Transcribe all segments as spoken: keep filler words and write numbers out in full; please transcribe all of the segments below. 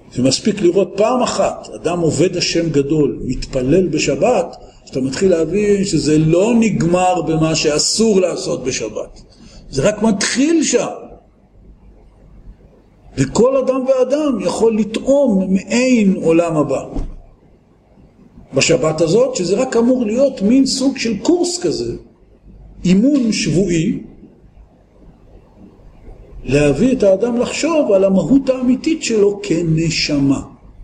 זה מספיק לראות פעם אחת, אדם עובד השם גדול, מתפלל בשבת, שאתה מתחיל להבין שזה לא נגמר במה שאסור לעשות בשבת. זה רק מתחיל שם. וכל אדם ואדם יכול לטעום מעין עולם הבא. בשבת הזאת, שזה רק אמור להיות מין סוג של קורס כזה, אימון שבועי, להביא את האדם לחשוב על המהות האמיתית שלו כנשמה.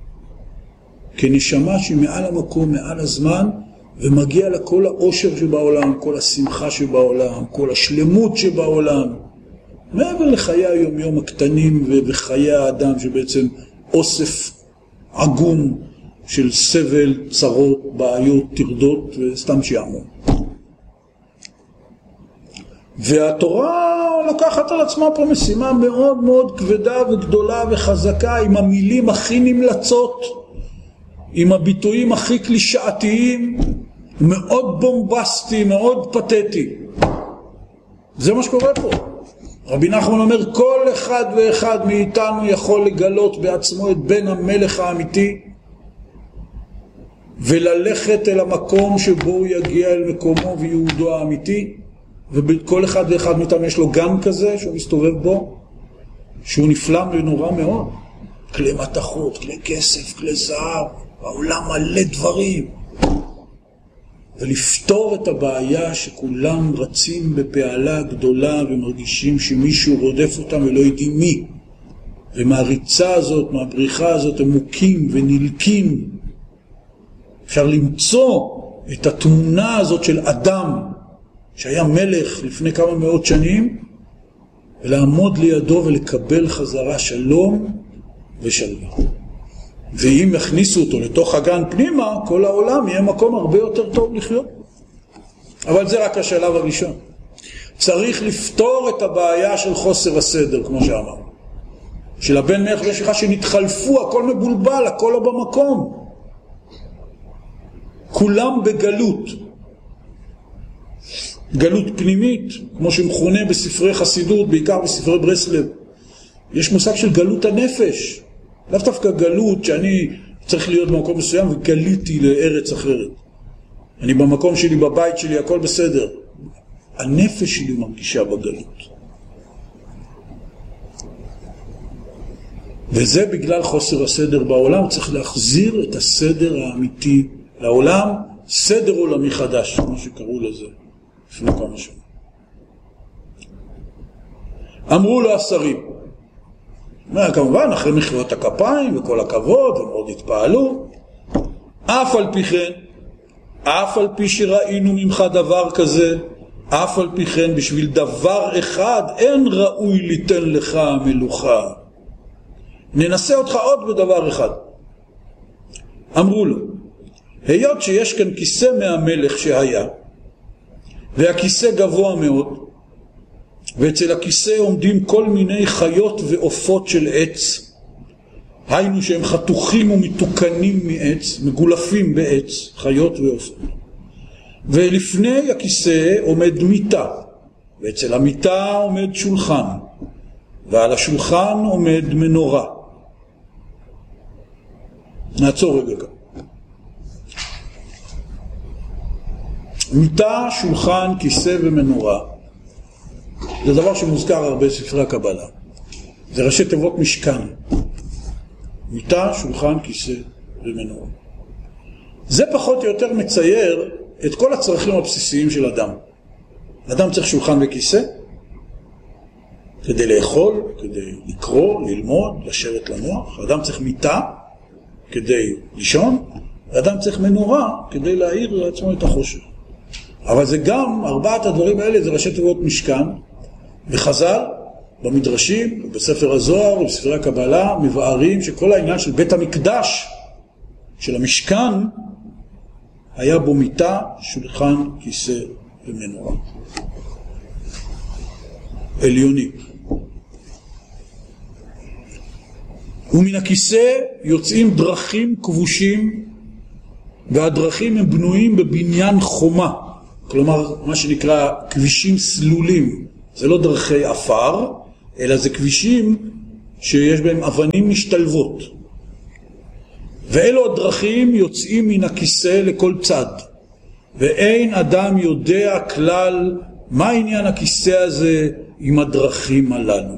כנשמה שהיא מעל המקום, מעל הזמן, ומגיע לה כל האושר שבעולם, כל השמחה שבעולם, כל השלמות שבעולם. מעבר לחיי היום-יום הקטנים וחיי האדם שבעצם אוסף עגום של סבל, צרות, בעיות, תרדות וסתם שיעמון. והתורה לוקחת על עצמה פה משימה מאוד מאוד כבדה וגדולה וחזקה, עם המילים הכי נמלצות, עם הביטויים הכי קלישאתיים, מאוד בומבסטי, מאוד פתטי. זה מה שקורה פה. רבי נחמן אומר, כל אחד ואחד מאיתנו יכול לגלות בעצמו את בן המלך האמיתי, וללכת אל המקום שבו הוא יגיע אל מקומו ויהודו האמיתי, וכל אחד ואחד מאיתנו יש לו גן כזה שהוא מסתובב בו, שהוא נפלא ונורא מאוד. כלי מתכות, כלי כסף, כלי זהב, העולם מלא דברים. ולפתור את הבעיה שכולם רצים בפעלה גדולה ומרגישים שמישהו רודף אותם ולא יודעים מי. ומהריצה הזאת, מהבריחה הזאת, הם מוכים ונלקים. אפשר למצוא את התמונה הזאת של אדם שהיה מלך לפני כמה מאות שנים, ולעמוד לידו ולקבל חזרה שלום ושלווה. ואם יכניסו אותו לתוך הגן פנימה, כל העולם יהיה מקום הרבה יותר טוב לחיות. אבל זה רק השלב הראשון. צריך לפתור את הבעיה של חוסר הסדר, כמו שאמר. של הבן מלך וישך שנתחלפו, הכל מבולבל, הכל לא במקום. כולם בגלות. גלות פנימית, כמו שמכונה בספרי חסידות, בעיקר בספרי ברסלב. יש מושג של גלות הנפש. לאו דווקא גלות שאני צריך להיות במקום מסוים וגליתי לארץ אחרת. אני במקום שלי, בבית שלי, הכל בסדר. הנפש שלי מרגישה בגלות. וזה בגלל חוסר הסדר בעולם. צריך להחזיר את הסדר האמיתי לעולם, סדר עולמי חדש, כמו שקראו לזה לפני כמה שנים. אמרו לו השרים, כמובן אחרי מחיאות הכפיים וכל הכבוד ומאוד התפעלו, אף על פי כן, אף על פי שראינו ממך דבר כזה, אף על פי כן בשביל דבר אחד אין ראוי ליתן לך המלוכה. ננסה אותך עוד בדבר אחד. אמרו לו, היות שיש כאן כיסא מהמלך שהיה, והכיסא גבוה מאוד, ואצל הכיסא עומדים כל מיני חיות ועופות של עץ, היינו שהם חתוכים ומתוקנים מעץ, מגולפים בעץ, חיות ועופות. ולפני הכיסא עומד מיטה, ואצל המיטה עומד שולחן, ועל השולחן עומד מנורה. נעצור רגע כאן. מיטה, שולחן, כיסא ומנורה. זה דבר שמוזכר הרבה בספרי הקבלה. זה ראשי תיבות משכן. מיטה, שולחן, כיסא ומנורה. זה פחות או יותר מצייר את כל הצרכים הבסיסיים של אדם. אדם צריך שולחן וכיסא כדי לאכול, כדי לקרוא, ללמוד, לשבת לנוח. אדם צריך מיטה כדי לישון, ואדם צריך מנורה כדי להאיר לעצמו את החושך. אבל זה גם, ארבעת הדברים האלה זה ראשי תיבות משכן, וחז"ל במדרשים, בספר הזוהר ובספרי הקבלה, מבארים שכל העניין של בית המקדש, של המשכן, היה בו מיטה, שולחן, כיסא ומנורה. עליוני. ומן הכיסא יוצאים דרכים כבושים, והדרכים הם בנויים בבניין חומה. כלומר, מה שנקרא כבישים סלולים. זה לא דרכי אפר, אלא זה כבישים שיש בהם אבנים משתלבות. ואלו הדרכים יוצאים מן הכיסא לכל צד, ואין אדם יודע כלל מה עניין הכיסא הזה עם הדרכים הללו.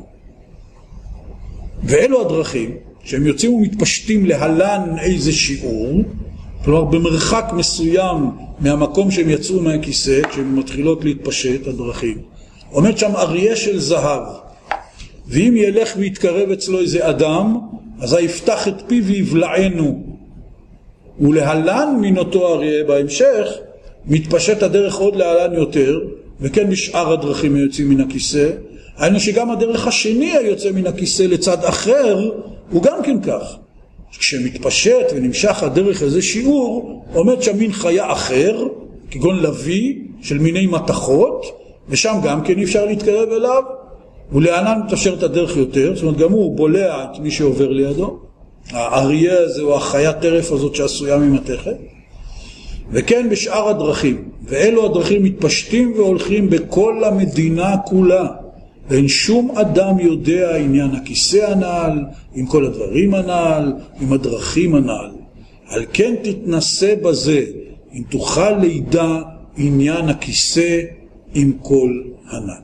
ואלו הדרכים שהם יוצאים ומתפשטים להלן איזה שיעור, כלומר במרחק מסוים מהמקום שהם יצאו מהכיסא, כשהם מתחילות להתפשט הדרכים, עומד שם אריה של זהב, ואם ילך ויתקרב אצלו איזה אדם, אז יפתח את פיו ויבלענו, ולהלן מן אותו אריה בהמשך מתפשט הדרך עוד להלן יותר, וכן בשאר הדרכים היוצאים מן הכיסא. היינו שגם הדרך השני היוצא מן הכיסא לצד אחר הוא גם כן כך. כשמתפשט ונמשך הדרך איזה שיעור, עומד שם מין חיה אחר, כגון לוי של מיני מתחות, ושם גם כן אי אפשר להתקרב אליו, ולהלן מתפשר את הדרך יותר, זאת אומרת גם הוא בולע את מי שעובר לידו. האריה הזה או החיית טרף הזאת שעשויה ממתכת. וכן בשאר הדרכים, ואלו הדרכים מתפשטים והולכים בכל המדינה כולה, ואין שום אדם יודע עניין הכיסא הנעל, עם כל הדברים הנעל, עם הדרכים הנעל. על כן תתנסה בזה, אם תוכל לידע עניין הכיסא עם כל הנעל.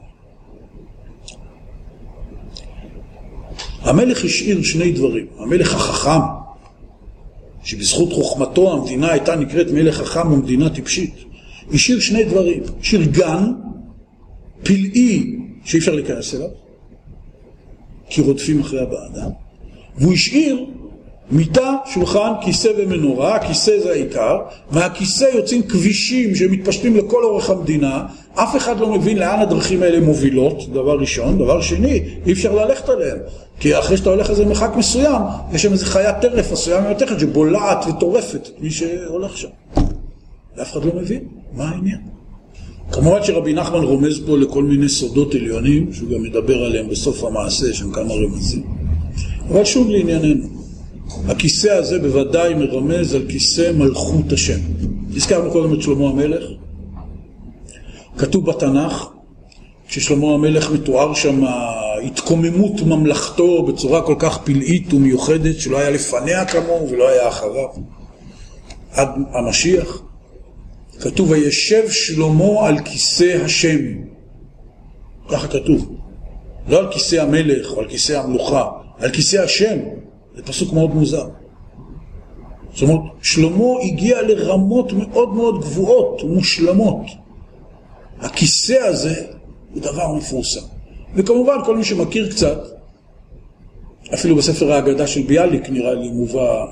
המלך השאיר שני דברים. המלך החכם, שבזכות חוכמתו המדינה הייתה נקראת מלך חכם ומדינה טיפשית, השאיר שני דברים. השאיר גן פלאי שאי אפשר להיכנס אליו, כי רודפים אחרי הבאדם, והוא השאיר מיטה, שולחן, כיסא ומנורה. הכיסא זה העיקר, מהכיסא יוצאים כבישים שמתפשטים לכל אורך המדינה, אף אחד לא מבין לאן הדרכים האלה מובילות, דבר ראשון. דבר שני, אי אפשר ללכת עליהם, כי אחרי שאתה הולך איזה מרחק מסוים, יש שם איזה חיית טרף עשויה ממתכת שבולעת וטורפת את מי שהולך שם. ואף אחד לא מבין מה העניין. כמובן שרבי נחמן רומז פה לכל מיני סודות עליונים, שהוא גם מדבר עליהם בסוף המעשה, שם כמה רמזים. אבל שוב לענייננו, הכיסא הזה בוודאי מרמז על כיסא מלכות השם. הזכרנו קודם את שלמה המלך. כתוב בתנ"ך, כששלמה המלך מתואר שם התקוממות ממלכתו בצורה כל כך פלאית ומיוחדת, שלא היה לפניה כמוהו ולא היה אחריו. עד המשיח. כתוב, וישב שלמה על כיסא השם. ככה כתוב. לא על כיסא המלך או על כיסא המלוכה, על כיסא השם. זה פסוק מאוד מוזר. זאת אומרת, שלמה הגיע לרמות מאוד מאוד גבוהות ומושלמות. הכיסא הזה הוא דבר מפורסם. וכמובן כל מי שמכיר קצת, אפילו בספר ההגדה של ביאליק נראה לי מובא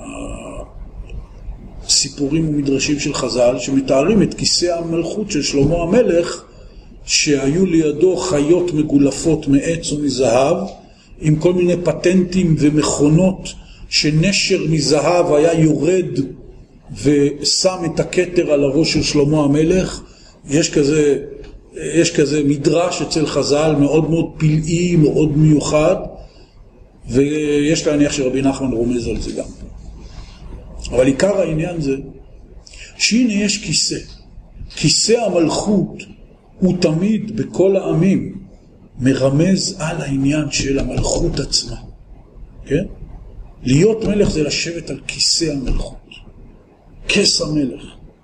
סיפורים ומדרשים של חז"ל שמתארים את כיסא המלכות של שלמה המלך, שהיו לידו חיות מגולפות מעץ ומזהב, עם כל מיני פטנטים ומכונות שנשר מזהב היה יורד ושם את הכתר על הראש של שלמה המלך. יש כזה, יש כזה מדרש אצל חז"ל מאוד מאוד פלאי, מאוד מיוחד, ויש להניח שרבי נחמן רומז על זה גם. אבל עיקר העניין זה שהנה יש כיסא. כיסא המלכות הוא תמיד בכל העמים מרמז על העניין של המלכות עצמה. כן? להיות מלך זה לשבת על כיסא המלכות. כס המלך.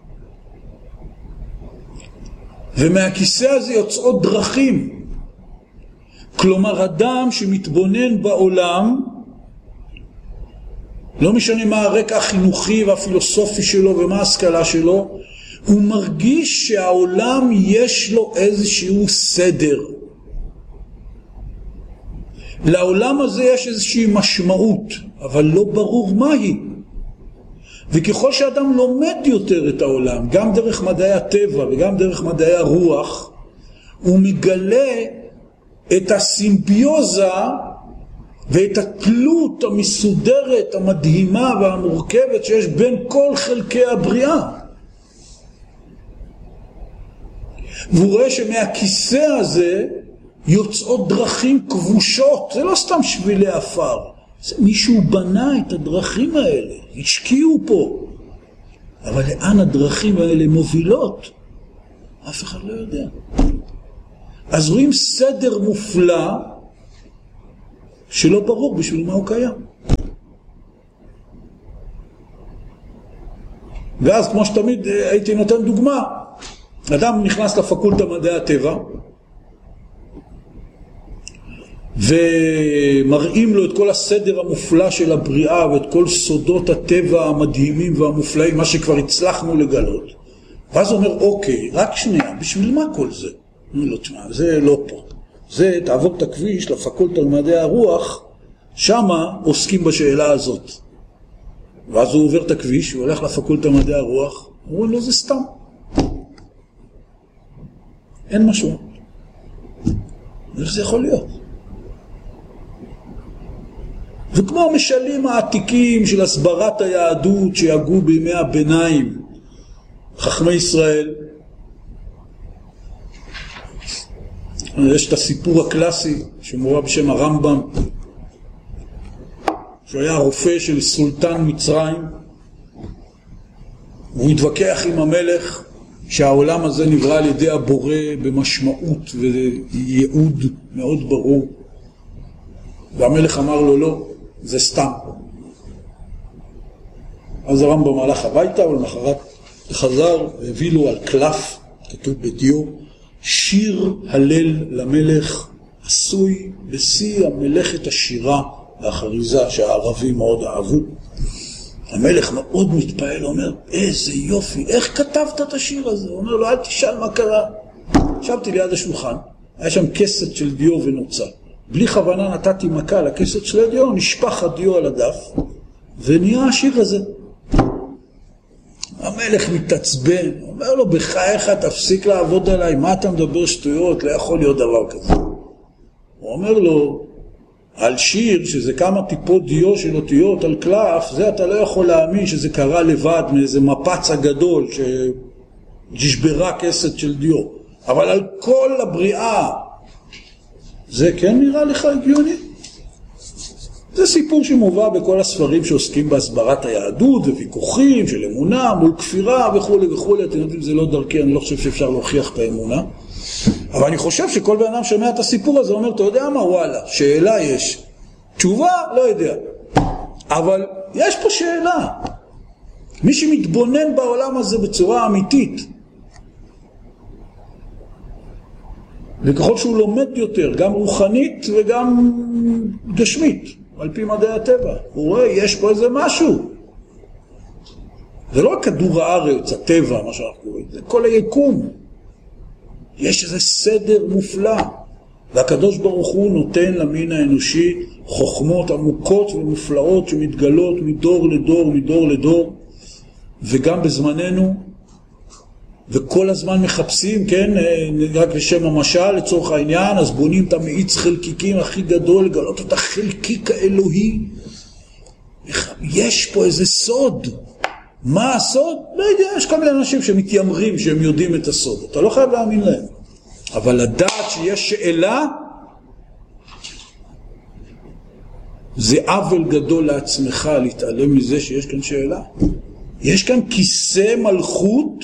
ומהכיסא הזה יוצאות דרכים. כלומר, אדם שמתבונן בעולם, לא משנה מה הרקע החינוכי והפילוסופי שלו ומה ההשכלה שלו, הוא מרגיש שהעולם יש לו איזשהו סדר. לעולם הזה יש איזושהי משמעות, אבל לא ברור מהי. וככל שאדם לומד יותר את העולם, גם דרך מדעי הטבע וגם דרך מדעי הרוח, הוא מגלה את הסימביוזה ואת התלות המסודרת, המדהימה והמורכבת שיש בין כל חלקי הבריאה. והוא רואה שמהכיסא הזה יוצאות דרכים כבושות. זה לא סתם שבילי אפר. זה מישהו בנה את הדרכים האלה. השקיעו פה. אבל לאן הדרכים האלה מובילות? אף אחד לא יודע. אז רואים סדר מופלא שלא ברור בשביל מה הוא קיים. ואז כמו שתמיד הייתי נותן דוגמה, אדם נכנס לפקולטה מדעי הטבע, ומראים לו את כל הסדר המופלא של הבריאה, ואת כל סודות הטבע המדהימים והמופלאים, מה שכבר הצלחנו לגלות. ואז הוא אומר, אוקיי, רק שנייה, בשביל מה כל זה? אני לא תשמע, זה לא פה. זה, תעבור את הכביש לפקולטה למדעי הרוח, שמה עוסקים בשאלה הזאת. ואז הוא עובר את הכביש, הוא הולך לפקולטה למדעי הרוח, הוא אומר לו, זה סתם. אין משהו. איך זה יכול להיות? וכמו המשלים העתיקים של הסברת היהדות שיגעו בימי הביניים, חכמי ישראל, יש את הסיפור הקלאסי שמובא בשם הרמב"ם, שהוא היה רופא של סולטן מצרים, והוא התווכח עם המלך שהעולם הזה נברא על ידי הבורא במשמעות וייעוד מאוד ברור, והמלך אמר לו לא, זה סתם. אז הרמב"ם הלך הביתה, ולמחרת חזר והביא לו על קלף, כתוב בדיו, שיר הלל למלך, עשוי בשיא המלאכת השירה והחריזה שהערבים מאוד אהבו. המלך מאוד מתפעל, אומר, איזה יופי, איך כתבת את השיר הזה? הוא אומר לו, אל תשאל מה קרה. ישבתי ליד השולחן, היה שם כסת של דיו ונוצה. בלי כוונה נתתי מכה לכסת של הדיו, נשפך הדיו על הדף, ונהיה השיר הזה. המלך מתעצבן, אומר לו, בחייך תפסיק לעבוד עליי, מה אתה מדבר שטויות, לא יכול להיות דבר כזה. הוא אומר לו, על שיר שזה כמה טיפות דיו של אותיות על קלף, זה אתה לא יכול להאמין שזה קרה לבד מאיזה מפץ הגדול שגשברה כסת של דיו. אבל על כל הבריאה, זה כן נראה לך הגיוני? זה סיפור שמובא בכל הספרים שעוסקים בהסברת היהדות וויכוחים של אמונה מול כפירה וכו' וכו'. אתם יודעים, זה לא דרכי, אני לא חושב שאפשר להוכיח את האמונה. אבל אני חושב שכל בן אדם שומע את הסיפור הזה אומר, אתה יודע מה? וואלה, שאלה יש. תשובה? לא יודע. אבל יש פה שאלה. מי שמתבונן בעולם הזה בצורה אמיתית, וככל שהוא לומד יותר, גם רוחנית וגם גשמית, על פי מדעי הטבע, הוא רואה, יש פה איזה משהו. זה לא כדור הארץ, הטבע, מה שאנחנו קוראים, זה כל היקום. יש איזה סדר מופלא, והקדוש ברוך הוא נותן למין האנושי חוכמות עמוקות ומופלאות שמתגלות מדור לדור, מדור לדור, וגם בזמננו, וכל הזמן מחפשים, כן, רק לשם המשל, לצורך העניין, אז בונים את המאיץ חלקיקים הכי גדול, לגלות את החלקיק האלוהי. יש פה איזה סוד. מה הסוד? לא יודע, יש כל מיני אנשים שמתיימרים שהם יודעים את הסוד. אתה לא חייב להאמין להם. אבל לדעת שיש שאלה, זה עוול גדול לעצמך להתעלם מזה שיש כאן שאלה. יש כאן כיסא מלכות,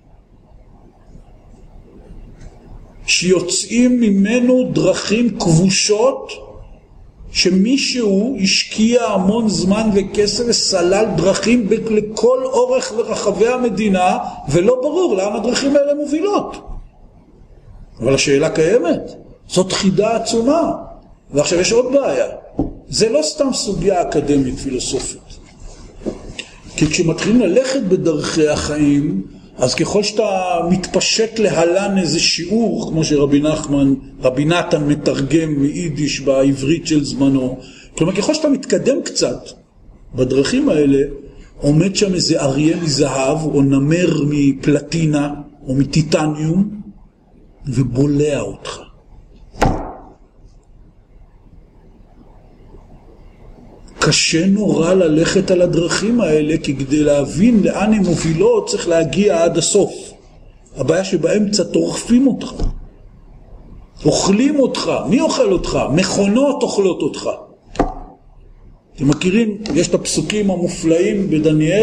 שיוצאים ממנו דרכים כבושות, שמישהו השקיע המון זמן וכסף וסלל דרכים לכל אורך ורחבי המדינה, ולא ברור לאן הדרכים האלה מובילות. אבל השאלה קיימת, זאת חידה עצומה. ועכשיו יש עוד בעיה, זה לא סתם סוגיה אקדמית פילוסופית. כי כשמתחילים ללכת בדרכי החיים, אז ככל שאתה מתפשט להלן איזה שיעור, כמו שרבי נחמן, רבי נתן מתרגם מיידיש בעברית של זמנו, כלומר ככל שאתה מתקדם קצת בדרכים האלה, עומד שם איזה אריה מזהב או נמר מפלטינה או מטיטניום ובולע אותך. קשה נורא ללכת על הדרכים האלה, כי כדי להבין לאן הם מובילות צריך להגיע עד הסוף. הבעיה שבאמצע תורפים אותך, אוכלים אותך. מי אוכל אותך? מכונות אוכלות אותך. אתם מכירים? יש את הפסוקים המופלאים בדניאל,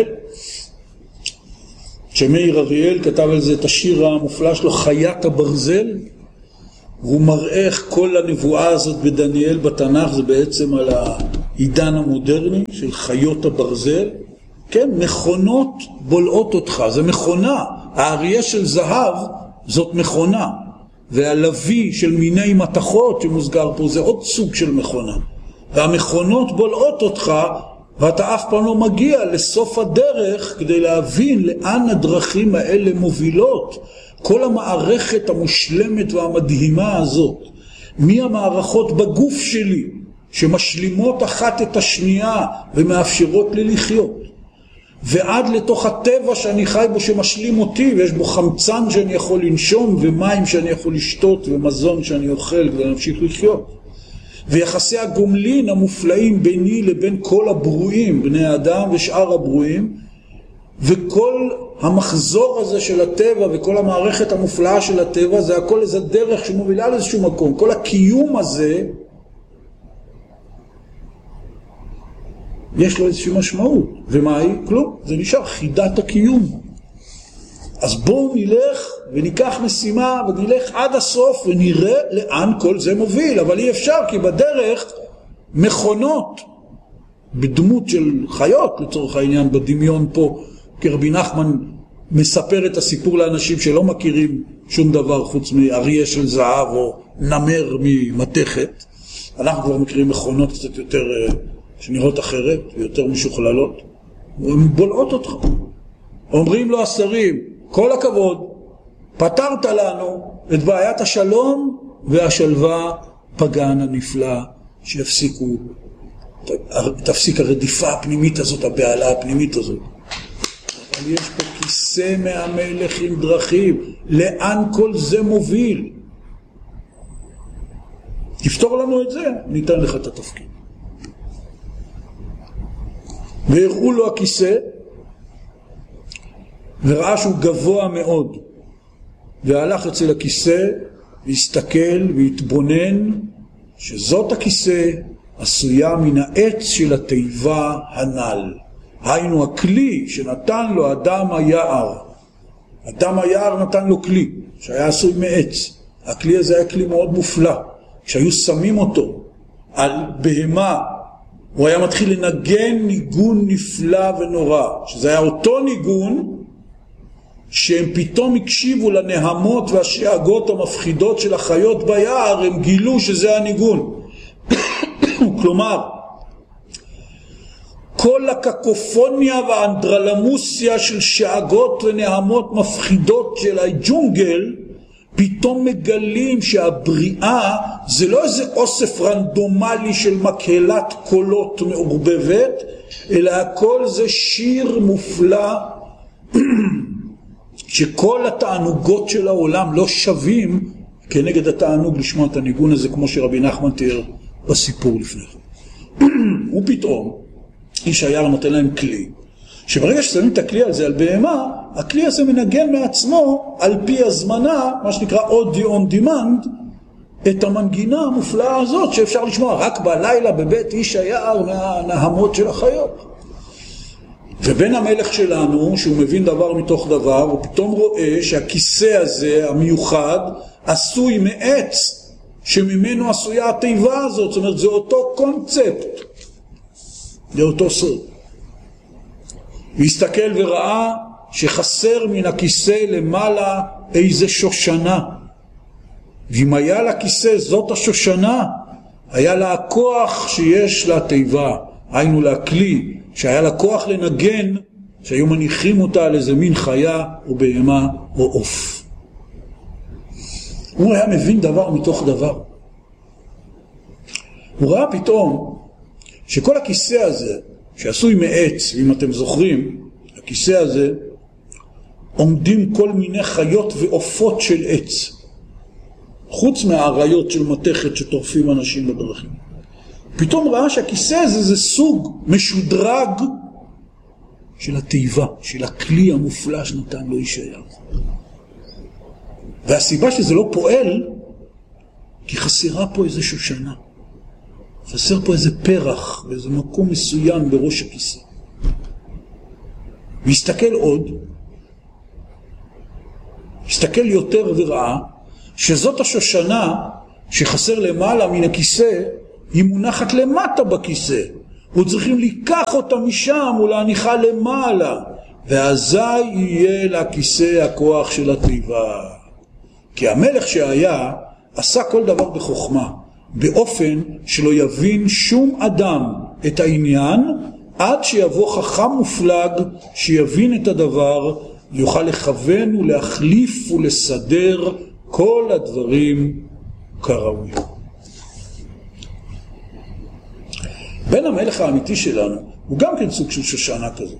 שמאיר אריאל כתב על זה את השיר המופלא שלו, חיית הברזל. והוא מראה איך כל הנבואה הזאת בדניאל בתנ"ך זה בעצם על העידן המודרני של חיות הברזל, כן, מכונות בולעות אותך, זה מכונה. האריה של זהב זאת מכונה, והלוי של מיני מתכות שמוסגר פה זה עוד סוג של מכונה. והמכונות בולעות אותך, ואתה אף פעם לא מגיע לסוף הדרך כדי להבין לאן הדרכים האלה מובילות. כל המערכת המושלמת והמדהימה הזאת, מי המערכות בגוף שלי שמשלימות אחת את השנייה ומאפשרות לי לחיות, ועד לתוך הטבע שאני חי בו שמשלים אותי, ויש בו חמצן שאני יכול לנשום ומים שאני יכול לשתות ומזון שאני אוכל כדי להמשיך לחיות, ויחסי הגומלין המופלאים ביני לבין כל הברואים, בני האדם ושאר הברואים, וכל המחזור הזה של הטבע וכל המערכת המופלאה של הטבע, זה הכל איזה דרך שמובילה לאיזשהו מקום. כל הקיום הזה יש לו איזושהי משמעות. ומה היא? כלום. זה נשאר חידת הקיום. אז בואו נלך וניקח משימה ונלך עד הסוף ונראה לאן כל זה מוביל. אבל אי אפשר, כי בדרך מכונות בדמות של חיות, לצורך העניין בדמיון פה, כי רבי נחמן מספר את הסיפור לאנשים שלא מכירים שום דבר חוץ מאריה של זהב או נמר ממתכת. אנחנו כבר מכירים מכונות קצת יותר שנראות אחרת ויותר משוכללות, הן בולעות אותך. אומרים לו השרים, כל הכבוד, פתרת לנו את בעיית השלום והשלווה, פגן הנפלא, שיפסיקו, תפסיק הרדיפה הפנימית הזאת, הבעלה הפנימית הזאת. אבל יש פה כיסא מהמלך עם דרכים, לאן כל זה מוביל? תפתור לנו את זה, ניתן לך את התפקיד. והראו לו הכיסא, וראה שהוא גבוה מאוד, והלך אצל הכיסא, והסתכל והתבונן, שזאת הכיסא עשויה מן העץ של התיבה הנ"ל. היינו הכלי שנתן לו אדם היער. אדם היער נתן לו כלי, שהיה עשוי מעץ. הכלי הזה היה כלי מאוד מופלא. כשהיו שמים אותו על בהמה, הוא היה מתחיל לנגן ניגון נפלא ונורא, שזה היה אותו ניגון שהם פתאום הקשיבו לנהמות והשאגות המפחידות של החיות ביער, הם גילו שזה הניגון. כלומר, כל הקקופוניה והאנדרלמוסיה של שאגות ונהמות מפחידות של הג'ונגל, פתאום מגלים שהבריאה זה לא איזה אוסף רנדומלי של מקהלת קולות מעורבבת, אלא הכל זה שיר מופלא, שכל התענוגות של העולם לא שווים כנגד התענוג לשמוע את הניגון הזה, כמו שרבי נחמן תיאר בסיפור לפני כן. ופתאום איש היער נותן להם כלי, שברגע ששמים את הכלי הזה על בהמה, הכלי הזה מנגן מעצמו על פי הזמנה, מה שנקרא audio on demand, את המנגינה המופלאה הזאת שאפשר לשמוע רק בלילה בבית איש היער מהנהמות של החיות. ובן המלך שלנו, שהוא מבין דבר מתוך דבר, הוא פתאום רואה שהכיסא הזה המיוחד עשוי מעץ שממנו עשויה התיבה הזאת. זאת אומרת, זה אותו קונספט, זה אותו סוד. והסתכל וראה שחסר מן הכיסא למעלה איזה שושנה, ואם היה לכיסא זאת השושנה, היה לה הכוח שיש לה תיבה, היינו לה כלי שהיה לה כוח לנגן, שהיו מניחים אותה על איזה מין חיה או בהמה או עוף. הוא היה מבין דבר מתוך דבר. הוא ראה פתאום שכל הכיסא הזה שעשוי מעץ, אם אתם זוכרים, הכיסא הזה עומדים כל מיני חיות ועופות של עץ, חוץ מהאריות של מתכת שטורפים אנשים בדרכים. פתאום ראה שהכיסא הזה זה סוג משודרג של התיבה, של הכלי המופלא שנתן לו איש היער. והסיבה שזה לא פועל, כי חסרה פה איזה שושנה. חסר פה איזה פרח, באיזה מקום מסוים בראש הכיסא. והסתכל עוד, הסתכל יותר וראה, שזאת השושנה שחסר למעלה מן הכיסא, היא מונחת למטה בכיסא. וצריכים לקח אותה משם ולהניחה למעלה, ואזי יהיה לכיסא הכוח של התיבה. כי המלך שהיה עשה כל דבר בחוכמה, באופן שלא יבין שום אדם את העניין, עד שיבוא חכם מופלג שיבין את הדבר, יוכל לכוון ולהחליף ולסדר כל הדברים כראוי. בן המלך האמיתי שלנו הוא גם כן סוג של שושנה כזאת.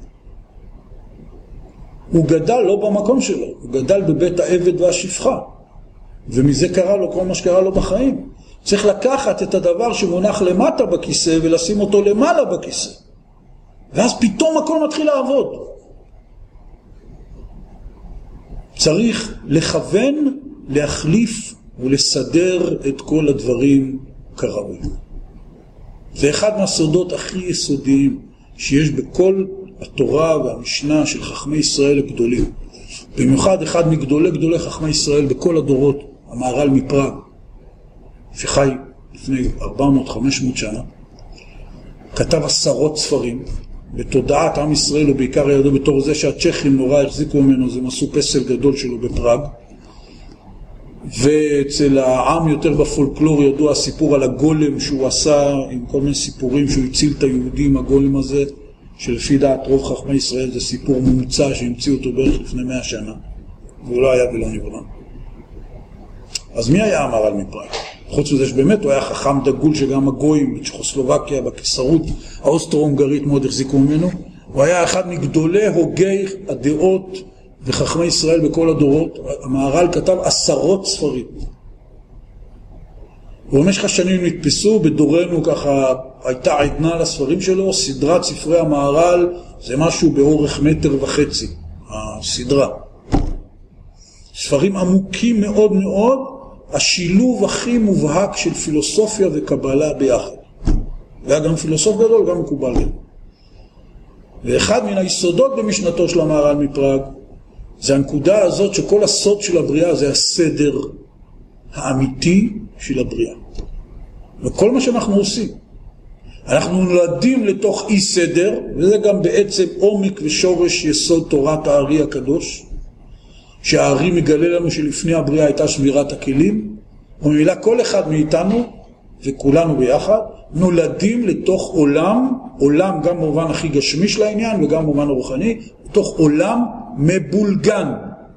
הוא גדל לא במקום שלו, הוא גדל בבית העבד והשפחה, ומזה קרה לו כל מה שקרה לו בחיים. צריך לקחת את הדבר שמונח למטה בכיסא ולשים אותו למעלה בכיסא, ואז פתאום הכל מתחיל לעבוד. צריך לכוון, להחליף ולסדר את כל הדברים כראוי. זה אחד מהסודות הכי יסודיים שיש בכל התורה והמשנה של חכמי ישראל הגדולים. במיוחד אחד מגדולי גדולי חכמי ישראל בכל הדורות, המהר"ל מפראג, שחי לפני ארבע מאות חמש מאות שנה, כתב עשרות ספרים בתודעת עם ישראל, ובעיקר ידעו בתור זה שהצ'כים נורא החזיקו ממנו, זה מסו פסל גדול שלו בפראג. ואצל העם יותר בפולקלור ידוע הסיפור על הגולם שהוא עשה, עם כל מיני סיפורים שהוא הציל את היהודים, הגולם הזה, שלפי דעת רוב חכמי ישראל זה סיפור מומצא שהמציאו אותו בערך לפני מאה שנה, והוא לא היה ולא נברא. אז מי היה המהר"ל מפראג? חוץ מזה שבאמת הוא היה חכם דגול, שגם הגויים בצ'כוסלובקיה, בקיסרות האוסטרו-הונגרית מאוד החזיקו ממנו. הוא היה אחד מגדולי הוגי הדעות וחכמי ישראל בכל הדורות. המהר"ל כתב עשרות ספרים. ובמשך השנים נתפסו, בדורנו ככה הייתה עדנה לספרים שלו, סדרת ספרי המהר"ל, זה משהו באורך מטר וחצי, הסדרה. ספרים עמוקים מאוד מאוד, השילוב הכי מובהק של פילוסופיה וקבלה ביחד. והיה גם פילוסוף גדול, גם מקובל. ואחד מן היסודות במשנתו של המהר"ל מפראג, זה הנקודה הזאת שכל הסוד של הבריאה זה הסדר האמיתי של הבריאה. וכל מה שאנחנו עושים, אנחנו נולדים לתוך אי סדר, וזה גם בעצם עומק ושורש יסוד תורת הארי הקדוש, שהארי מגלה לנו שלפני הבריאה הייתה שבירת הכלים, וממילה כל אחד מאיתנו, וכולנו ביחד, נולדים לתוך עולם, עולם גם במובן הכי גשמי של העניין, וגם במובן הרוחני, לתוך עולם מבולגן.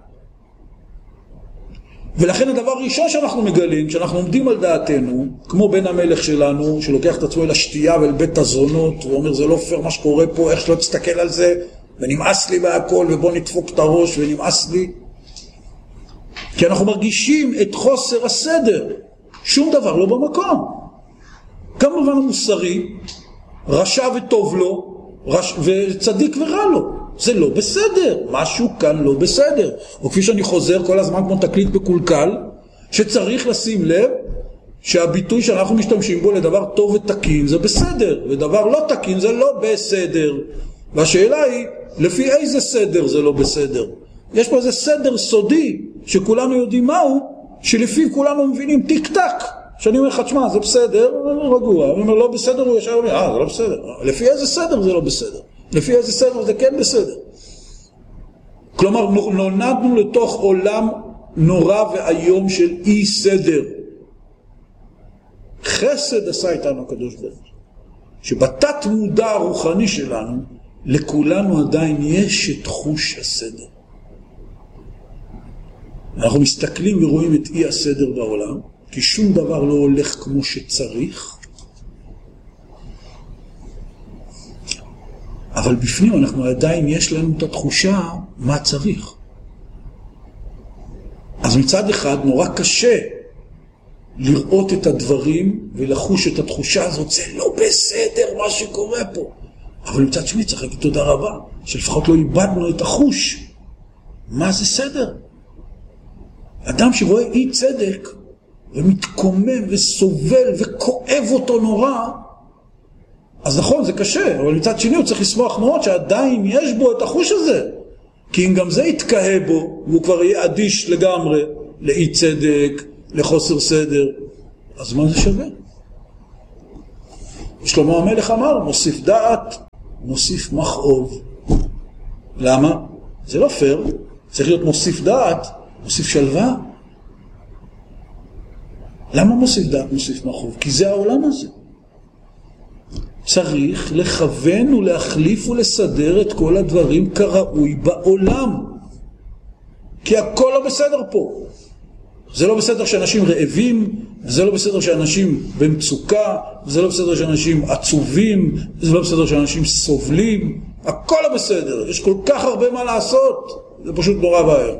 ולכן הדבר הראשון שאנחנו מגלים, כשאנחנו עומדים על דעתנו, כמו בן המלך שלנו, שלוקח את עצמו אל השתייה ואל בית הזונות, ואומר זה לא פייר מה שקורה פה, איך שלא תסתכל על זה, ונמאס לי בהכל, ובוא נדפוק את הראש, ונמאס לי. כי אנחנו מרגישים את חוסר הסדר, שום דבר לא במקום. גם במובן המוסרי, רשע וטוב לו, רש... וצדיק ורע לו. זה לא בסדר, משהו כאן לא בסדר. או כפי שאני חוזר כל הזמן כמו תקליט בקולקל, שצריך לשים לב שהביטוי שאנחנו משתמשים בו לדבר טוב ותקין זה בסדר, ודבר לא תקין זה לא בסדר. והשאלה היא, לפי איזה סדר זה לא בסדר? יש פה איזה סדר סודי שכולנו יודעים מהו, שלפיו כולנו מבינים טיק טק. שאני אומר לך, תשמע, זה בסדר, רגוע. הוא אומר, לא בסדר, הוא ישר אומר, אה, זה לא בסדר. לפי איזה סדר זה לא בסדר? לפי איזה סדר זה כן בסדר. כלומר, נולדנו לתוך עולם נורא ואיום של אי סדר. חסד עשה איתנו הקדוש ברוך הוא, שבתת מודע הרוחני שלנו, לכולנו עדיין יש את חוש הסדר. אנחנו מסתכלים ורואים את אי הסדר בעולם, כי שום דבר לא הולך כמו שצריך, אבל בפנים אנחנו עדיין יש לנו את התחושה מה צריך. אז מצד אחד נורא קשה לראות את הדברים ולחוש את התחושה הזאת, זה לא בסדר מה שקורה פה. אבל מצד שני צריך להגיד תודה רבה, שלפחות לא איבדנו את החוש. מה זה סדר? אדם שרואה אי צדק ומתקומם וסובל וכואב אותו נורא, אז נכון, זה קשה, אבל מצד שני הוא צריך לשמוח מאוד שעדיין יש בו את החוש הזה. כי אם גם זה יתקהה בו, והוא כבר יהיה אדיש לגמרי, לאי צדק, לחוסר סדר, אז מה זה שווה? שלמה המלך אמר, מוסיף דעת, מוסיף מכאוב. למה? זה לא פייר, צריך להיות מוסיף דעת, מוסיף שלווה. למה מוסיף דעת, מוסיף מכאוב? כי זה העולם הזה. צריך לכוון ולהחליף ולסדר את כל הדברים כראוי בעולם. כי הכל לא בסדר פה. זה לא בסדר שאנשים רעבים, זה לא בסדר שאנשים במצוקה, זה לא בסדר שאנשים עצובים, זה לא בסדר שאנשים סובלים. הכל לא בסדר, יש כל כך הרבה מה לעשות, זה פשוט נורא ואיום.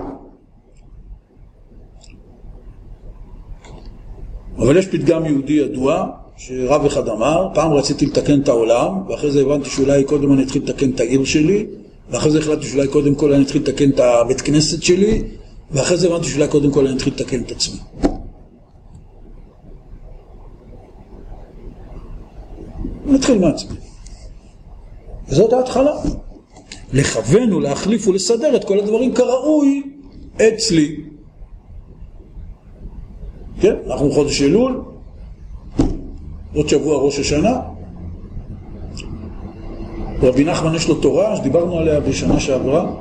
אבל יש פתגם יהודי ידוע, שרב אחד אמר, פעם רציתי לתקן את העולם, ואחרי זה הבנתי שאולי קודם אני אתחיל לתקן את העיר שלי, ואחרי זה החלטתי שאולי קודם כל אני אתחיל לתקן את הבית כנסת שלי, ואחרי זה הבנתי שאולי קודם כל אני אתחיל לתקן את עצמי. נתחיל מעצמי. וזאת ההתחלה. לכוון ולהחליף ולסדר את כל הדברים כראוי אצלי. כן, אנחנו חודש אלול, עוד שבוע ראש השנה. רבי נחמן יש לו תורה שדיברנו עליה בשנה שעברה.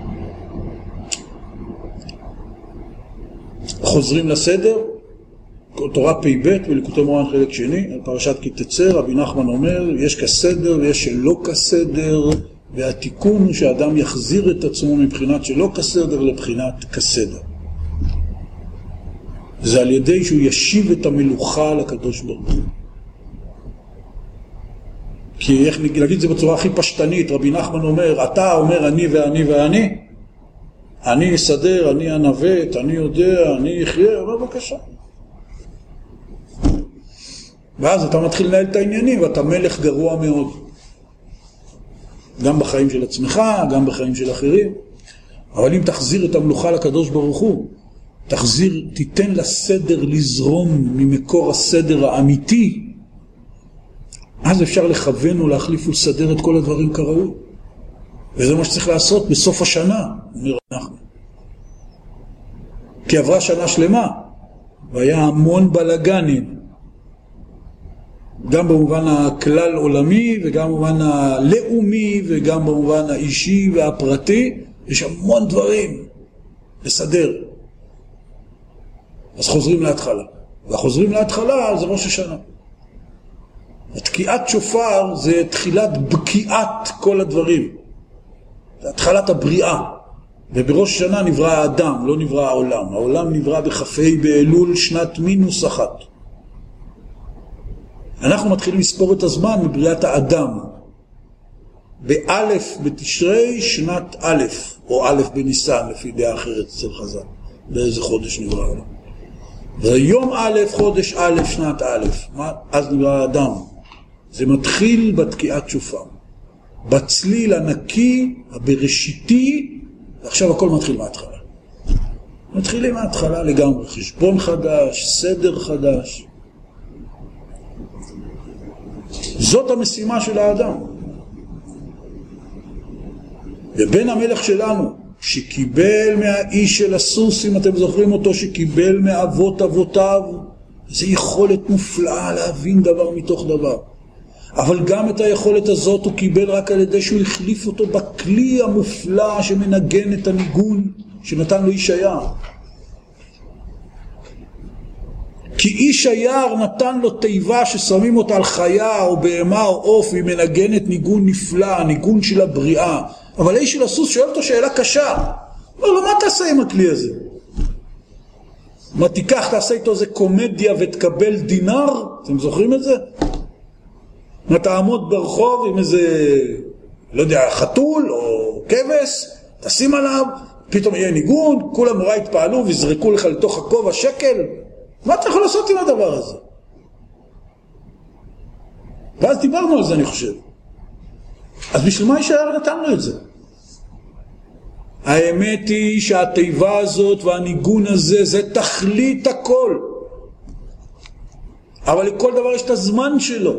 חוזרים לסדר, תורה פי ב' וליקוטי מוהר"ן חלק שני, על פרשת כי תצא, רבי נחמן אומר, יש כסדר ויש שלא כסדר, והתיקון הוא שאדם יחזיר את עצמו מבחינת שלא כסדר לבחינת כסדר. זה על ידי שהוא ישיב את המלוכה לקדוש ברוך הוא. כי איך להגיד את זה בצורה הכי פשטנית, רבי נחמן אומר, אתה אומר אני ואני ואני, אני אסדר, אני אנווט, אני יודע, אני אחיה, אבל בבקשה. ואז אתה מתחיל לנהל את העניינים, ואתה מלך גרוע מאוד. גם בחיים של עצמך, גם בחיים של אחרים. אבל אם תחזיר את המלוכה לקדוש ברוך הוא, תחזיר, תיתן לסדר לזרום ממקור הסדר האמיתי, אז אפשר לכוון ולהחליף ולסדר את כל הדברים כראוי. וזה מה שצריך לעשות בסוף השנה, אומר אנחנו. כי עברה שנה שלמה, והיה המון בלגנים, גם במובן הכלל עולמי, וגם במובן הלאומי, וגם במובן האישי והפרטי, יש המון דברים לסדר. אז חוזרים להתחלה. והחוזרים להתחלה זה ראש השנה. התקיעת שופר זה תחילת בקיעת כל הדברים. זה התחלת הבריאה. ובראש השנה נברא האדם, לא נברא העולם. העולם נברא בחפי באלול שנת מינוס אחת. אנחנו מתחילים לספור את הזמן מבריאת האדם. באלף בתשרי שנת א', או א' בניסן, לפי דעה אחרת אצל חז"ל. באיזה חודש נברא העולם. ויום א', חודש א', שנת א', אז נברא האדם. זה מתחיל בתקיעת שופר. בצליל הנקי, הבראשיתי, ועכשיו הכל מתחיל מההתחלה. מתחילים מההתחלה לגמרי. חשבון חדש, סדר חדש. זאת המשימה של האדם. ובן המלך שלנו, שקיבל מהאיש של הסוס, אם אתם זוכרים אותו, שקיבל מאבות אבותיו, זה יכולת מופלאה להבין דבר מתוך דבר. אבל גם את היכולת הזאת הוא קיבל רק על ידי שהוא החליף אותו בכלי המופלא שמנגן את הניגון שנתן לו איש היער. כי איש היער נתן לו תיבה ששמים אותה על חיה או בהמה או עוף, והיא מנגנת ניגון נפלא, ניגון של הבריאה. אבל האיש של הסוס שואל אותו שאלה קשה. אומר לו, מה תעשה עם הכלי הזה? מה תיקח, תעשה איתו איזה קומדיה ותקבל דינר? אתם זוכרים את זה? מה תעמוד ברחוב עם איזה, לא יודע, חתול או כבש, תשים עליו, פתאום יהיה ניגון, כולם נורא יתפעלו ויזרקו לך לתוך הכובע שקל. מה אתה יכול לעשות עם הדבר הזה? ואז דיברנו על זה, אני חושב. אז בשביל מה ישאר נתנו את זה? האמת היא שהתיבה הזאת והניגון הזה זה תכלית הכל. אבל לכל דבר יש את הזמן שלו.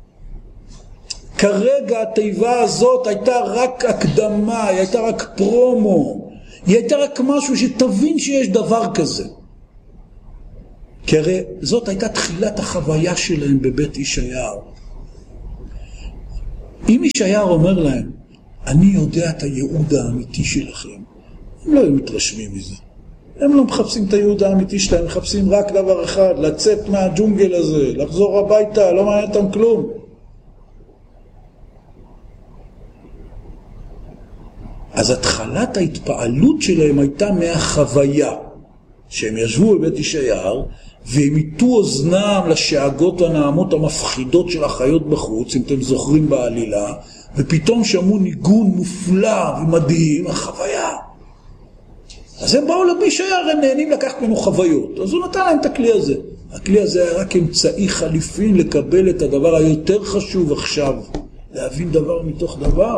כרגע התיבה הזאת הייתה רק הקדמה, היא הייתה רק פרומו, היא הייתה רק משהו שתבין שיש דבר כזה. כי הרי זאת הייתה תחילת החוויה שלהם בבית איש היער. אם ישעיהו אומר להם, אני יודע את הייעוד האמיתי שלכם, הם לא היו מתרשמים מזה. הם לא מחפשים את הייעוד האמיתי שלהם, הם מחפשים רק דבר אחד, לצאת מהג'ונגל הזה, לחזור הביתה, לא מעניין אותם כלום. אז התחלת ההתפעלות שלהם הייתה מהחוויה, שהם ישבו בבית ישעיהו, והם איתו אוזנם לשאגות והנעמות המפחידות של החיות בחוץ, אם אתם זוכרים בעלילה, ופתאום שמעו ניגון מופלא ומדהים, החוויה. אז הם באו לבי ישעיהו, הם נהנים לקחת ממנו חוויות, אז הוא נתן להם את הכלי הזה. הכלי הזה היה רק אמצעי חליפין לקבל את הדבר היותר חשוב עכשיו, להבין דבר מתוך דבר.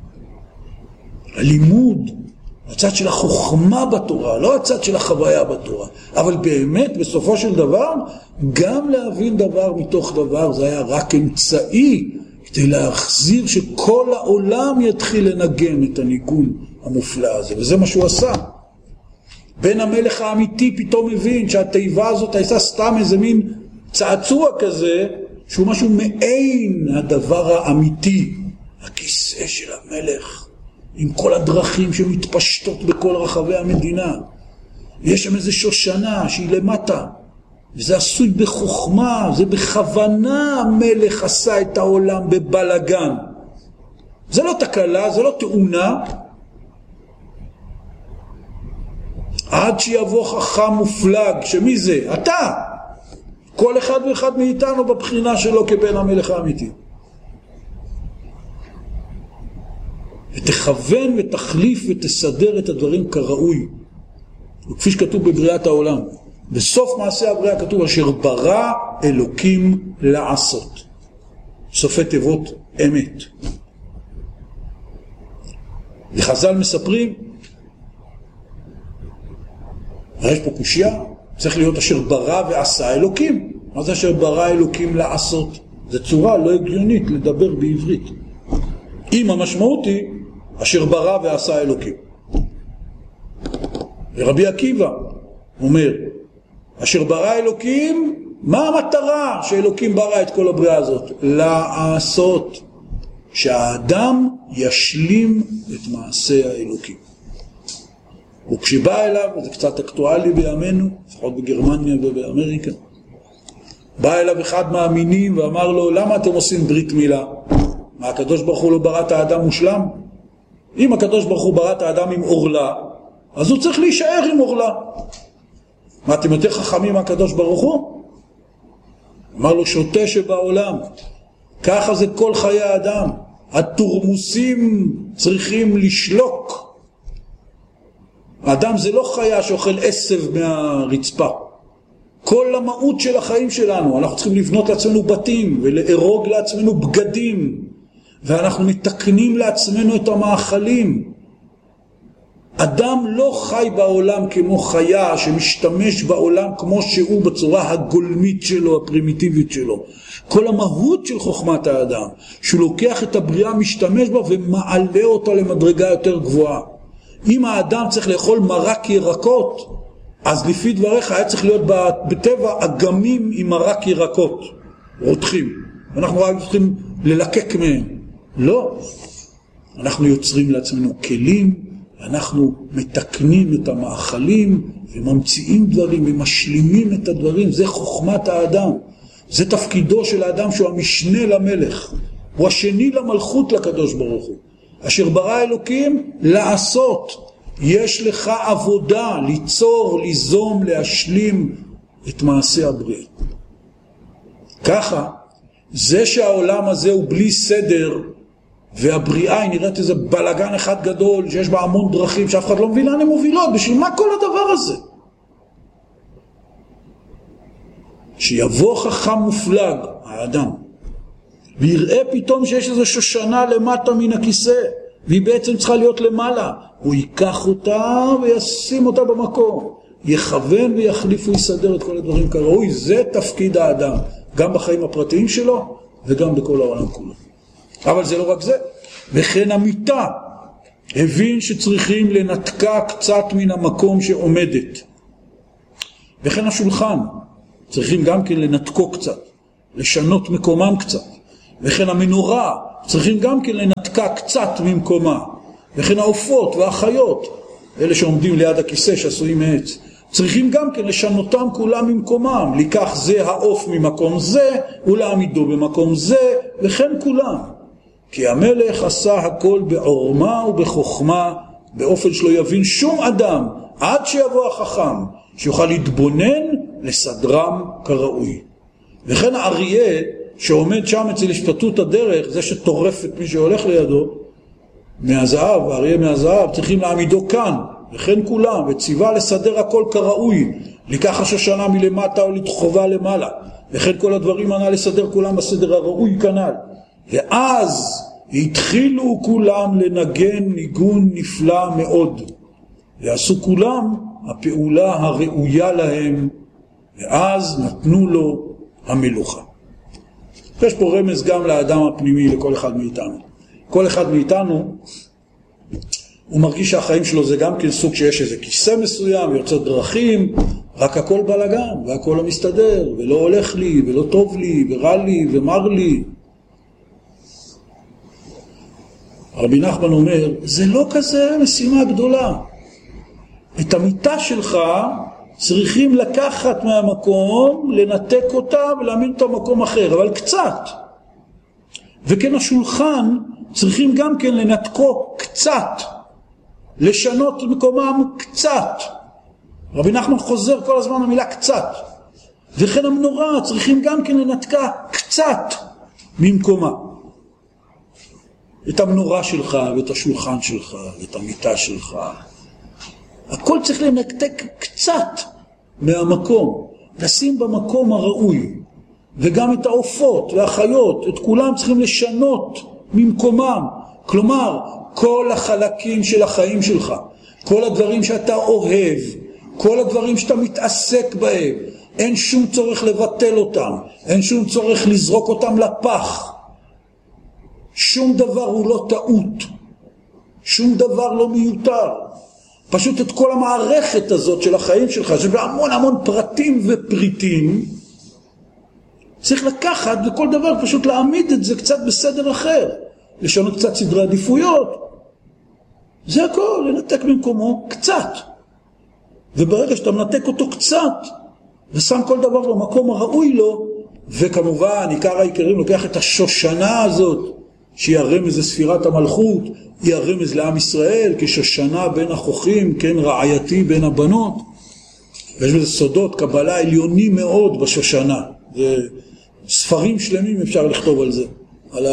הלימוד, הצד של החוכמה בתורה, לא הצד של החוויה בתורה, אבל באמת בסופו של דבר, גם להבין דבר מתוך דבר, זה היה רק אמצעי, כדי להחזיר שכל העולם יתחיל לנגן את הניגון המופלא הזה, וזה מה שהוא עשה. בן המלך האמיתי פתאום מבין שהתיבה הזאת הייתה סתם איזה מין צעצוע כזה, שהוא משהו מעין הדבר האמיתי, הכיסא של המלך. עם כל הדרכים שמתפשטות בכל רחבי המדינה. יש שם איזו שושנה שהיא למטה, וזה עשוי בחוכמה, זה בכוונה המלך עשה את העולם בבלגן. זה לא תקלה, זה לא תאונה. עד שיבוא חכם מופלג, שמי זה? אתה! כל אחד ואחד מאיתנו בבחינה שלו כבן המלך האמיתי. ותכוון ותחליף ותסדר את הדברים כראוי. וכפי שכתוב בבריאת העולם. בסוף מעשה הבריאה כתוב אשר ברא אלוקים לעשות. סופי תיבות אמת. וחז"ל מספרים, יש פה קושיה, צריך להיות אשר ברא ועשה אלוקים. מה זה אשר ברא אלוקים לעשות? זו צורה לא הגיונית לדבר בעברית. אם המשמעות היא אשר ברא ועשה אלוקים. ורבי עקיבא אומר, אשר ברא אלוקים, מה המטרה שאלוקים ברא את כל הבריאה הזאת? לעשות, שהאדם ישלים את מעשה האלוקים. וכשבא אליו, וזה קצת אקטואלי בימינו, לפחות בגרמניה ובאמריקה, בא אליו אחד מאמינים ואמר לו, למה אתם עושים ברית מילה? מה, הקדוש ברוך הוא לא ברא את האדם מושלם? אם הקדוש ברוך הוא ברא את האדם עם אורלה, אז הוא צריך להישאר עם אורלה. מה, אתם יותר חכמים מהקדוש ברוך הוא? אמר לו, שוטה שבעולם, ככה זה כל חיי האדם. התורמוסים צריכים לשלוק. האדם זה לא חיה שאוכל עשב מהרצפה. כל המהות של החיים שלנו, אנחנו צריכים לבנות לעצמנו בתים ולארוג לעצמנו בגדים, ואנחנו מתקנים לעצמנו את המאכלים. אדם לא חי בעולם כמו חיה שמשתמש בעולם כמו שהוא בצורה הגולמית שלו, הפרימיטיבית שלו. כל המהות של חוכמת האדם, שהוא לוקח את הבריאה, משתמש בה ומעלה אותה למדרגה יותר גבוהה. אם האדם צריך לאכול מרק ירקות, אז לפי דבריך היה צריך להיות בטבע אגמים עם מרק ירקות, רותחים. אנחנו רק צריכים ללקק מהם. לא. אנחנו יוצרים לעצמנו כלים, אנחנו מתקנים את המאכלים וממציאים דברים ומשלימים את הדברים. זה חוכמת האדם. זה תפקידו של האדם שהוא המשנה למלך. הוא השני למלכות לקדוש ברוך הוא. אשר ברא אלוקים לעשות. יש לך עבודה, ליצור, ליזום, להשלים את מעשה הבריאה. ככה, זה שהעולם הזה הוא בלי סדר, והבריאה היא נראית איזה בלגן אחד גדול, שיש בה המון דרכים, שאף אחד לא מבין לאן הן מובילות, בשביל מה כל הדבר הזה? שיבוא חכם מופלג, האדם, ויראה פתאום שיש איזו שושנה למטה מן הכיסא, והיא בעצם צריכה להיות למעלה. הוא ייקח אותה וישים אותה במקום. יכוון ויחליף ויסדר את כל הדברים כראוי. זה תפקיד האדם. גם בחיים הפרטיים שלו וגם בכל העולם כולו. אבל זה לא רק זה. וכן המיטה הבין שצריכים לנתקה קצת מן המקום שעומדת. וכן השולחן צריכים גם כן לנתקו קצת. לשנות מקומם קצת. וכן המנורה צריכים גם כן לנתקה קצת ממקומה, וכן העופות והחיות, אלה שעומדים ליד הכיסא שעשויים מעץ, צריכים גם כן לשנותם כולם ממקומם, לקח זה העוף ממקום זה ולעמידו במקום זה, וכן כולם. כי המלך עשה הכל בעורמה ובחוכמה, באופן שלא יבין שום אדם, עד שיבוא החכם, שיוכל להתבונן לסדרם כראוי. וכן האריה שעומד שם אצל השפטות הדרך, זה שטורף את מי שהולך לידו, מהזהב, האריה מהזהב, צריכים להעמידו כאן, וכן כולם, וציווה לסדר הכל כראוי, לקח השושנה מלמטה או לדחובה למעלה, וכן כל הדברים ענה לסדר כולם בסדר הראוי כנ"ל. ואז התחילו כולם לנגן ניגון נפלא מאוד, ועשו כולם הפעולה הראויה להם, ואז נתנו לו המלוכה. יש פה רמז גם לאדם הפנימי, לכל אחד מאיתנו. כל אחד מאיתנו, הוא מרגיש שהחיים שלו זה גם כן סוג שיש איזה כיסא מסוים, יוצא דרכים, רק הכל בלגן, והכל לא מסתדר, ולא הולך לי, ולא טוב לי, ורע לי, ומר לי. רבי נחמן אומר, זה לא כזה משימה גדולה. את המיטה שלך צריכים לקחת מהמקום, לנתק אותה ולהעמיד את המקום אחר, אבל קצת. וכן השולחן צריכים גם כן לנתקו קצת, לשנות מקומם קצת. רבי נחמן חוזר כל הזמן המילה קצת. וכן המנורה צריכים גם כן לנתקה קצת ממקומה. את המנורה שלך ואת השולחן שלך ואת המיטה שלך. הכל צריך לנתק קצת מהמקום, לשים במקום הראוי. וגם את העופות והחיות, את כולם צריכים לשנות ממקומם. כלומר, כל החלקים של החיים שלך, כל הדברים שאתה אוהב, כל הדברים שאתה מתעסק בהם, אין שום צורך לבטל אותם, אין שום צורך לזרוק אותם לפח. שום דבר הוא לא טעות, שום דבר לא מיותר. פשוט את כל המערכת הזאת של החיים שלך, שבהמון המון פרטים ופריטים, צריך לקחת וכל דבר פשוט להעמיד את זה קצת בסדר אחר, לשנות קצת סדרי עדיפויות. זה הכל, לנתק במקומו קצת. וברגע שאתה מנתק אותו קצת, ושם כל דבר במקום הראוי לו, וכמובן, עיקר העיקרים לוקח את השושנה הזאת, שהיא הרמז לספירת המלכות, היא הרמז לעם ישראל, כשושנה בין החוכים, כן, רעייתי בין הבנות. ויש בזה סודות, קבלה עליונים מאוד בשושנה. זה ספרים שלמים אפשר לכתוב על זה, על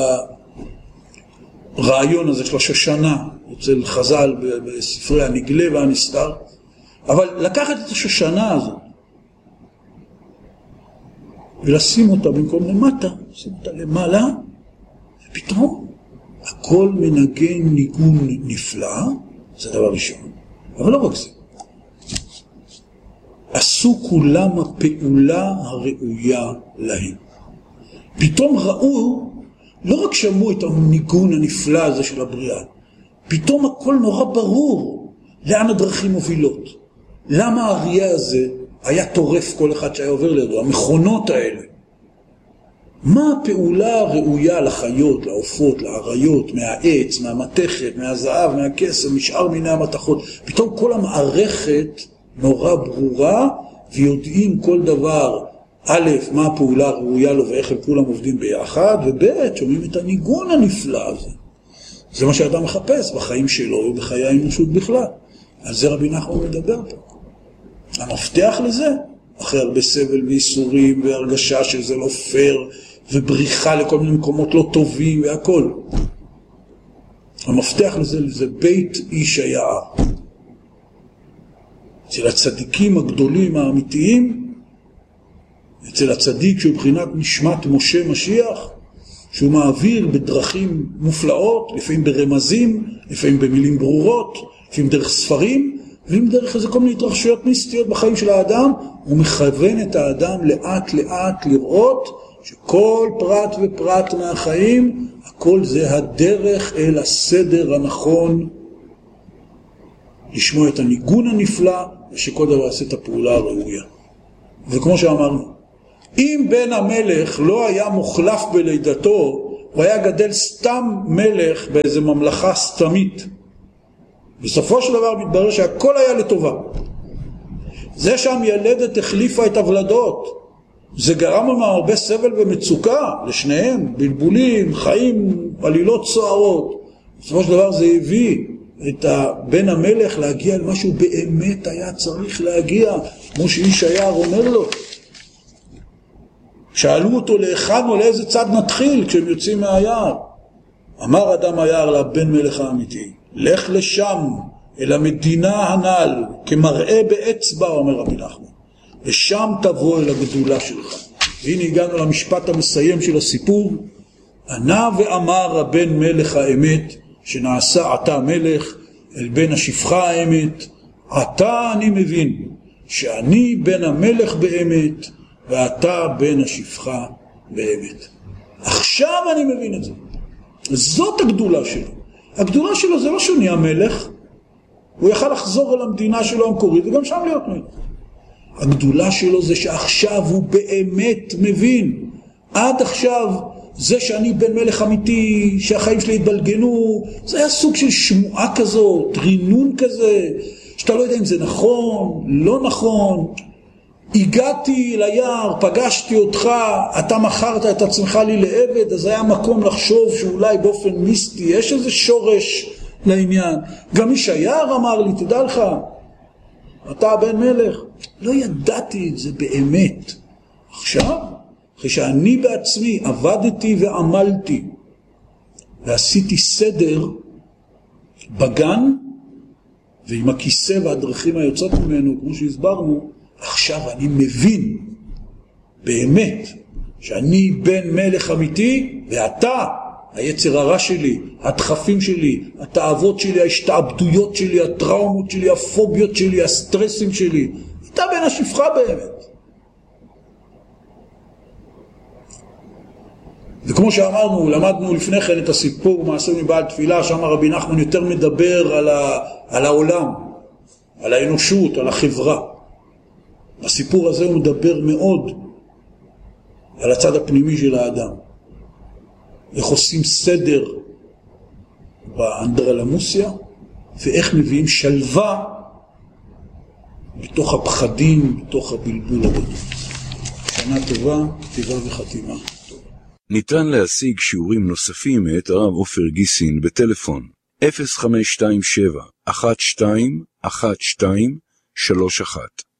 הרעיון הזה של השושנה, אצל חז"ל בספרי הנגלה והנסתר. אבל לקחת את השושנה הזאת, ולשים אותה במקום למטה, לשים אותה למעלה, ופתאום הכל מנגן ניגון נפלא, זה דבר ראשון. אבל לא רק זה. עשו כולם הפעולה הראויה להם. פתאום ראו, לא רק שמעו את הניגון הנפלא הזה של הבריאה, פתאום הכל נורא ברור לאן הדרכים מובילות. למה האריה הזה היה טורף כל אחד שהיה עובר לידו, המכונות האלה? מה הפעולה הראויה לחיות, לעופות, לאריות, מהעץ, מהמתכת, מהזהב, מהקסם, משאר מיני המתכות? פתאום כל המערכת נורא ברורה, ויודעים כל דבר, א', מה הפעולה הראויה לו ואיך הם כולם עובדים ביחד, וב', שומעים את הניגון הנפלא הזה. זה מה שאדם מחפש בחיים שלו ובחיי האנושות בכלל. על זה רבי נחמן מדבר פה. המפתח לזה, אחרי הרבה סבל ואיסורים והרגשה שזה לא פייר, ובריחה לכל מיני מקומות לא טובים והכל. המפתח לזה זה בית איש היער. אצל הצדיקים הגדולים האמיתיים, אצל הצדיק שהוא בחינת נשמת משה משיח, שהוא מעביר בדרכים מופלאות, לפעמים ברמזים, לפעמים במילים ברורות, לפעמים דרך ספרים, ואם דרך איזה כל מיני התרחשויות מיסטיות בחיים של האדם, הוא מכוון את האדם לאט לאט לראות שכל פרט ופרט מהחיים, הכל זה הדרך אל הסדר הנכון, לשמוע את הניגון הנפלא, ושכל דבר יעשה את הפעולה הראויה. וכמו שאמרנו, אם בן המלך לא היה מוחלף בלידתו, הוא היה גדל סתם מלך באיזו ממלכה סתמית. בסופו של דבר מתברר שהכל היה לטובה. זה שהמילדת החליפה את הוולדות, זה גרם לנו הרבה סבל ומצוקה לשניהם, בלבולים, חיים, עלילות סוערות. בסופו של דבר זה הביא את בן המלך להגיע למשהו באמת היה צריך להגיע, כמו שאיש היער אומר לו. שאלו אותו להיכן או לאיזה צד נתחיל כשהם יוצאים מהיער. אמר אדם היער לבן מלך האמיתי, לך לשם, אל המדינה הנ"ל, כמראה באצבע, אומר רבי נחמן. ושם תבוא אל הגדולה שלך. והנה הגענו למשפט המסיים של הסיפור. ענה ואמר הבן מלך האמת, שנעשה עתה מלך, אל בן השפחה האמת, עתה אני מבין, שאני בן המלך באמת, ואתה בן השפחה באמת. עכשיו אני מבין את זה. זאת הגדולה שלו. הגדולה שלו זה לא שהוא נהיה מלך, הוא יכל לחזור אל המדינה שלו המקורית, וגם שם להיות מלך. הגדולה שלו זה שעכשיו הוא באמת מבין. עד עכשיו, זה שאני בן מלך אמיתי, שהחיים שלי התבלגנו, זה היה סוג של שמועה כזאת, רינון כזה, שאתה לא יודע אם זה נכון, לא נכון. הגעתי ליער, פגשתי אותך, אתה מכרת את עצמך לי לעבד, אז היה מקום לחשוב שאולי באופן מיסטי יש איזה שורש לעניין. גם איש היער אמר לי, תדע לך, אתה בן מלך. לא ידעתי את זה באמת. עכשיו, אחרי שאני בעצמי עבדתי ועמלתי, ועשיתי סדר בגן, ועם הכיסא והדרכים היוצאות ממנו, כמו שהסברנו, עכשיו אני מבין באמת שאני בן מלך אמיתי, ואתה, היצר הרע שלי, הדחפים שלי, התאוות שלי, ההשתעבדויות שלי, הטראומות שלי, הפוביות שלי, הסטרסים שלי, אתה בן השפחה באמת. וכמו שאמרנו, למדנו לפני כן את הסיפור מעשה מבעל תפילה, שם רבי נחמן יותר מדבר על, ה, על העולם, על האנושות, על החברה. הסיפור הזה הוא מדבר מאוד על הצד הפנימי של האדם. איך עושים סדר באנדרלמוסיה, ואיך מביאים שלווה בתוך הפחדים, בתוך הבלבול הגדול. שנה טובה, כתיבה וחתימה. ניתן להשיג שיעורים נוספים מאת הרב עופר גיסין בטלפון אפס חמש שתיים שבע אחת שתיים אחת שתיים שלוש אחת.